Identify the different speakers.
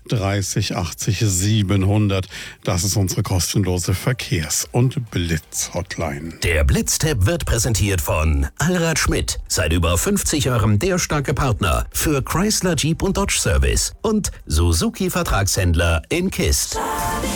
Speaker 1: 30 80 700. Das ist unsere kostenlose Verkehrs- und Blitz-Hotline.
Speaker 2: Der Blitztipp wird präsentiert von Allrad Schmidt. Seit über 50 Jahren der starke Partner für Chrysler, Jeep und Dodge Service. Und Suzuki Vertragshändler in Kist.